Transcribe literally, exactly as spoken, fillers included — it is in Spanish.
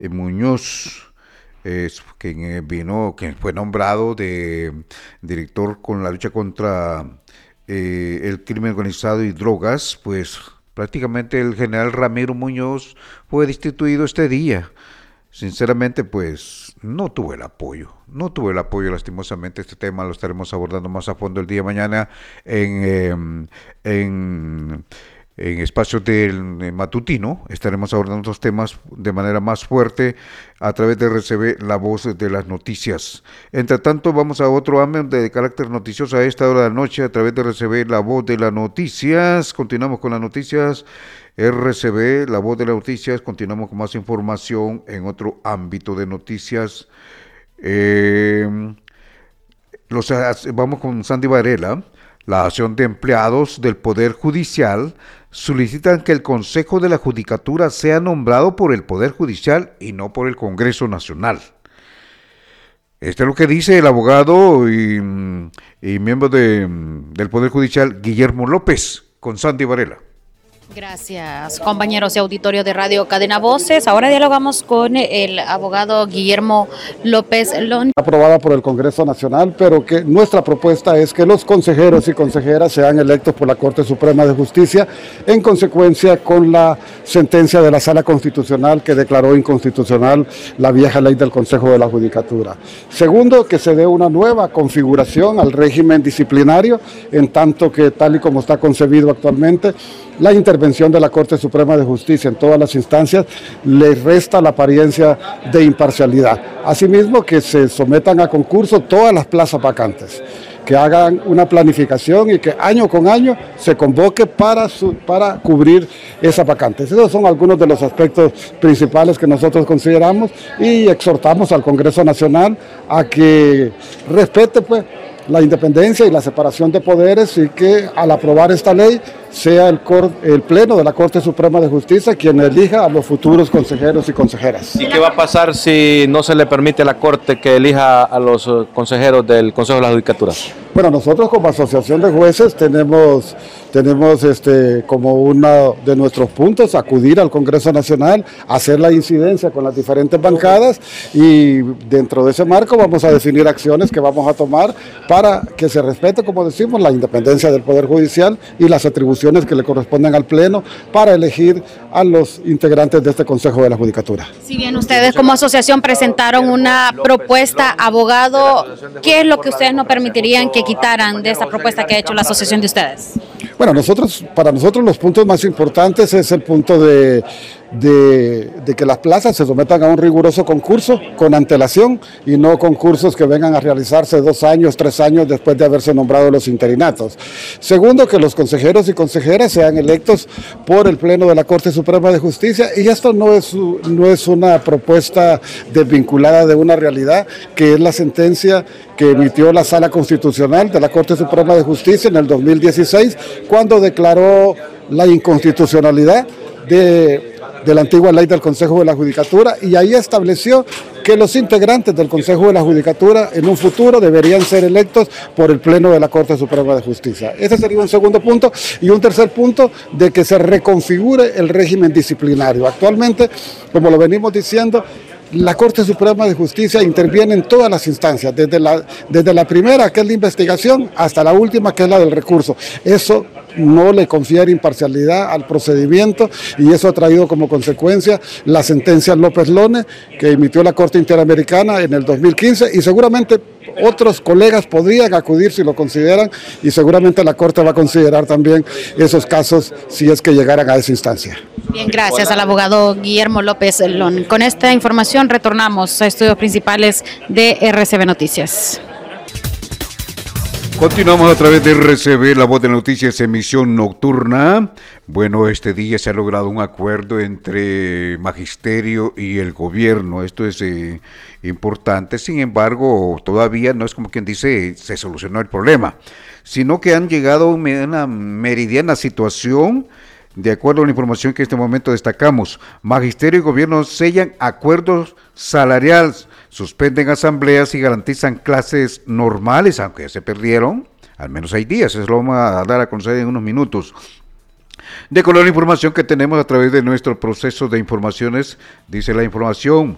Muñoz, es quien eh, vino, quien fue nombrado de director con la lucha contra eh, el crimen organizado y drogas, pues prácticamente el general Ramiro Muñoz fue destituido este día. Sinceramente, pues no tuve el apoyo, no tuve el apoyo lastimosamente. Este tema lo estaremos abordando más a fondo el día de mañana en, eh, en en espacios del eh, matutino. Estaremos abordando estos temas de manera más fuerte a través de R C B, la voz de las noticias. Entre tanto, vamos a otro ámbito de carácter noticioso a esta hora de la noche a través de R C B, la voz de las noticias. Continuamos con las noticias. R C B, la voz de las noticias. Continuamos con más información en otro ámbito de noticias. Eh, los, vamos con Sandy Varela. La Asociación de Empleados del Poder Judicial solicitan que el Consejo de la Judicatura sea nombrado por el Poder Judicial y no por el Congreso Nacional. Esto es lo que dice el abogado y, y miembro de, del Poder Judicial, Guillermo López, con Sandy Varela. Gracias, compañeros de auditorio de Radio Cadena Voces. Ahora dialogamos con el abogado Guillermo López Lón. Aprobada por el Congreso Nacional, pero que nuestra propuesta es que los consejeros y consejeras sean electos por la Corte Suprema de Justicia en consecuencia con la sentencia de la Sala Constitucional que declaró inconstitucional la vieja ley del Consejo de la Judicatura. Segundo, que se dé una nueva configuración al régimen disciplinario, en tanto que tal y como está concebido actualmente, la intervención de la Corte Suprema de Justicia en todas las instancias le resta la apariencia de imparcialidad. Asimismo, que se sometan a concurso todas las plazas vacantes, que hagan una planificación y que año con año se convoque para, su, para cubrir esas vacantes. Esos son algunos de los aspectos principales que nosotros consideramos y exhortamos al Congreso Nacional a que respete pues, la independencia y la separación de poderes y que al aprobar esta ley sea el, cor, el Pleno de la Corte Suprema de Justicia quien elija a los futuros consejeros y consejeras. ¿Y qué va a pasar si no se le permite a la Corte que elija a los consejeros del Consejo de la Judicatura? Bueno, nosotros como asociación de jueces tenemos, tenemos este, como uno de nuestros puntos acudir al Congreso Nacional, hacer la incidencia con las diferentes bancadas y dentro de ese marco vamos a definir acciones que vamos a tomar para que se respete, como decimos, la independencia del Poder Judicial y las atribuciones que le corresponden al Pleno para elegir a los integrantes de este Consejo de la Judicatura. Si bien ustedes como asociación presentaron una propuesta, abogado, ¿qué es lo que ustedes no permitirían que quitaran de esta propuesta que ha hecho la asociación de ustedes? Bueno, nosotros, para nosotros los puntos más importantes es el punto de, de, de que las plazas se sometan a un riguroso concurso con antelación y no concursos que vengan a realizarse dos años, tres años después de haberse nombrado los interinatos. Segundo, que los consejeros y consejeras sean electos por el Pleno de la Corte Suprema de Justicia y esto no es, no es una propuesta desvinculada de una realidad que es la sentencia que emitió la Sala Constitucional de la Corte Suprema de Justicia en el dos mil dieciséis cuando declaró la inconstitucionalidad de, de la antigua ley del Consejo de la Judicatura y ahí estableció que los integrantes del Consejo de la Judicatura en un futuro deberían ser electos por el Pleno de la Corte Suprema de Justicia. Ese sería un segundo punto y un tercer punto de que se reconfigure el régimen disciplinario. Actualmente, como lo venimos diciendo, la Corte Suprema de Justicia interviene en todas las instancias, desde la, desde la primera, que es la investigación, hasta la última, que es la del recurso. Eso no le confiere imparcialidad al procedimiento y eso ha traído como consecuencia la sentencia López Lone que emitió la Corte Interamericana en el dos mil quince y seguramente otros colegas podrían acudir si lo consideran y seguramente la Corte va a considerar también esos casos si es que llegaran a esa instancia. Bien, gracias al abogado Guillermo López Lón. Con esta información retornamos a estudios principales de R C B Noticias. Continuamos a través de R C B, la voz de noticias, emisión nocturna. Bueno, este día se ha logrado un acuerdo entre magisterio y el gobierno. Esto es eh, importante. Sin embargo, todavía no es como quien dice se solucionó el problema, sino que han llegado a una meridiana situación. De acuerdo a la información que en este momento destacamos, magisterio y gobierno sellan acuerdos salariales, suspenden asambleas y garantizan clases normales, aunque ya se perdieron, al menos hay días, eso lo vamos a dar a conocer en unos minutos. De acuerdo a la información que tenemos a través de nuestro proceso de informaciones, dice la información,